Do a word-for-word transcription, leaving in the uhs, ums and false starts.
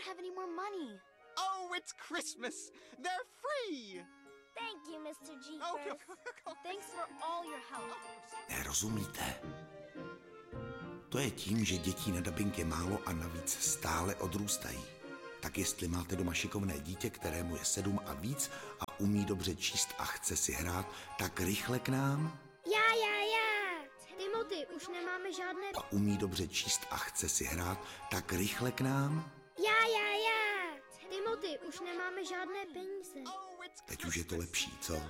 have any more money. Oh, it's Christmas. They're free. Thank you, mister Jeepers. Thanks for all your help. Nerozumíte? To je tím, že dětí na dabing je málo a navíc stále odrůstají. Tak jestli máte doma šikovné dítě, kterému je sedm a víc a umí dobře číst a chce si hrát, tak rychle k nám. Já, já, já. Timothy, už nemáme žádné... A umí dobře číst a chce si hrát, tak rychle k nám. Já, já, já. Timothy, už nemáme žádné peníze. Teď už je to lepší, co?